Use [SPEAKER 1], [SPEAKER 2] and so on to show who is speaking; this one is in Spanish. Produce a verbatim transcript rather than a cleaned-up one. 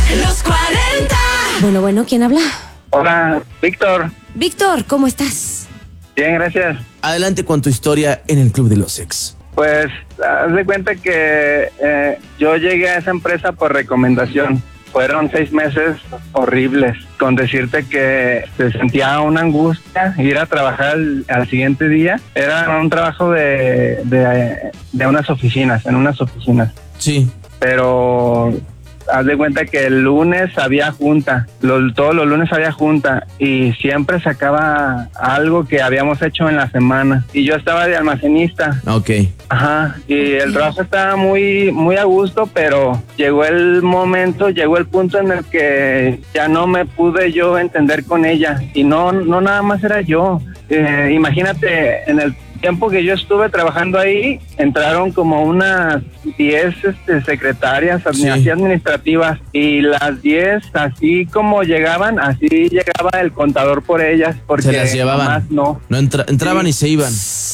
[SPEAKER 1] Los cuarenta.
[SPEAKER 2] Bueno, bueno, ¿quién habla?
[SPEAKER 3] Hola, Víctor.
[SPEAKER 2] Víctor, ¿cómo estás?
[SPEAKER 3] Bien, gracias.
[SPEAKER 4] Adelante con tu historia en el Club de los Ex.
[SPEAKER 3] Pues, haz de cuenta que eh, yo llegué a esa empresa por recomendación. Fueron seis meses horribles, con decirte que se sentía una angustia ir a trabajar al, al siguiente día. Era un trabajo de, de, de unas oficinas, en unas oficinas.
[SPEAKER 4] Sí.
[SPEAKER 3] Pero haz de cuenta que el lunes había junta, los, todos los lunes había junta y siempre sacaba algo que habíamos hecho en la semana. Y yo estaba de almacenista.
[SPEAKER 4] Ok.
[SPEAKER 3] Ajá, y el trabajo estaba muy, muy a gusto, pero llegó el momento, llegó el punto en el que ya no me pude yo entender con ella. Y no, no nada más era yo. Eh, imagínate, en el tiempo que yo estuve trabajando ahí, entraron como unas diez este, secretarias
[SPEAKER 4] Sí.
[SPEAKER 3] así administrativas, y las diez, así como llegaban, así llegaba el contador por ellas, porque
[SPEAKER 4] Se las llevaban.
[SPEAKER 3] nomás no.
[SPEAKER 4] No entra- entraban
[SPEAKER 3] Sí.
[SPEAKER 4] y se iban.